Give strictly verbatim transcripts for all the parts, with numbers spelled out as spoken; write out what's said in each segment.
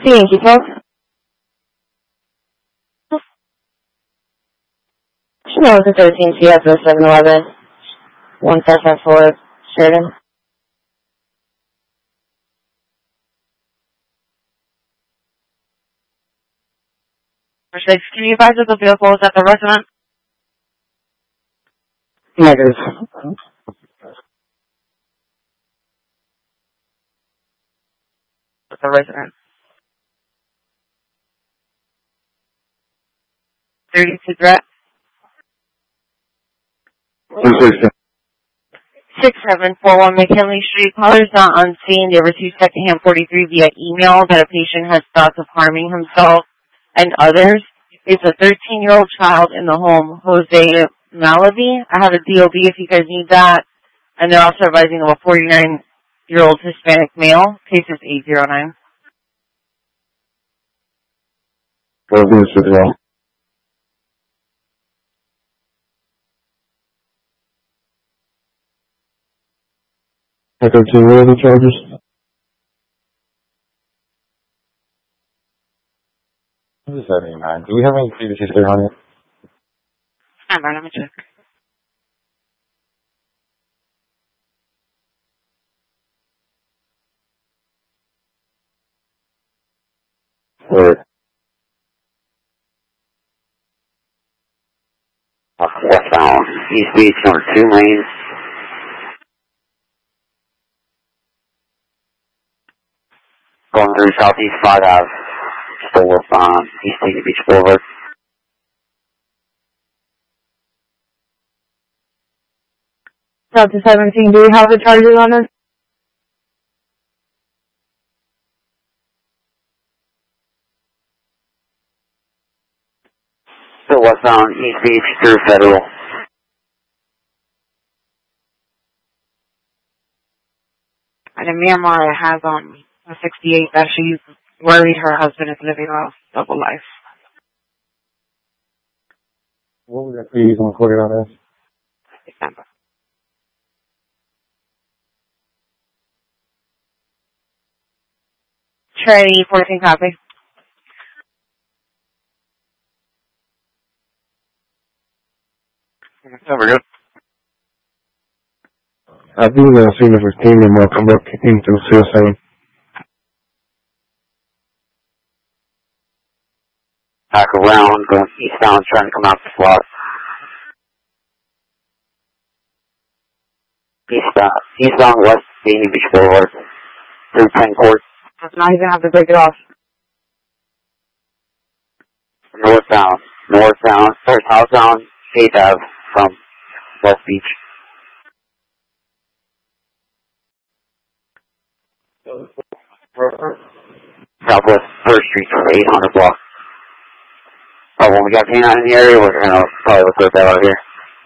Thank you, folks. Chanel is the thirteen C F O seven eleven. one five five four, Sheridan. Six, can you advise if the vehicle is at the resident? Negative. At the resident. thirty-two threat. six seven four one McKinley Street. Caller's not on scene. They received secondhand forty-three via email that a patient has thoughts of harming himself and others. It's a thirteen-year-old child in the home, Jose Malavi. I have a D O B if you guys need that. And they're also advising of a forty-nine-year-old Hispanic male. Case is eight zero nine. What is it wrong? thirteen, what are the charges? What is seventy-nine? Do we have any previous history on it? Stand by, let me check. Or westbound East Beach, number two lanes. Going through Southeast five Ave, still westbound East Beach Beach Boulevard. Delta seventeen, do we have the charges on us? Still westbound East Beach through Federal. And in Myanmar, it has on a sixty-eight that she's worried her husband is living a double life. what was that previous one recorded on us? December. Trey, fourteen copy. Yeah, we're good. I think we're going to see the first team and we'll come back into suicide. Back around, going eastbound, trying to come out the slot. Eastbound, eastbound west, Dania Beach Boulevard, through Penn Court. Now he's going to have to break it off. Northbound, northbound, or southbound, eighth Ave from West Beach. Southwest First Street for eight hundred block. Oh, when we got K nine in the area, we're going to probably look that out here.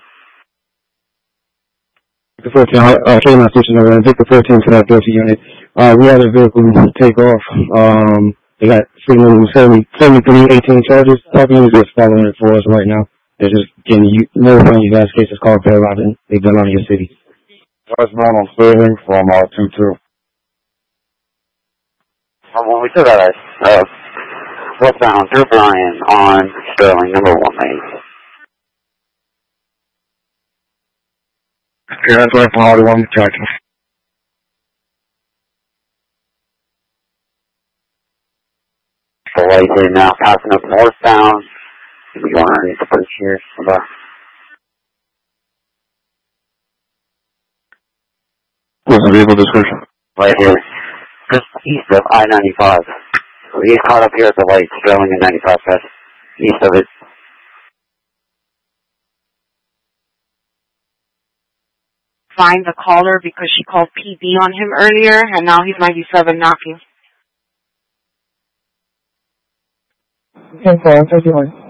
The fourteen, uh, K nine switching over and take the fourteen to that Delta unit. Uh, we had a vehicle take off. Um, they got signal seventy, seventy-three, eighteen charges. Talking is just following it for us right now. They're just getting you, notifying you guys cases called bail out and they've been out of your city. Westbound on Sterling from, uh, two two. When we took out uh, westbound through Bryan on Sterling, number one lane. Okay, that's right from Hardy one charges. The light here now, passing up northbound. We're going underneath the bridge here. What's the vehicle description? Right here, just east of I ninety-five. He's caught up here at the light, Sterling and ninety-five West, east of it. Find the caller because she called P D on him earlier, and now he's ninety-seven knocking. ten four, thirty-one.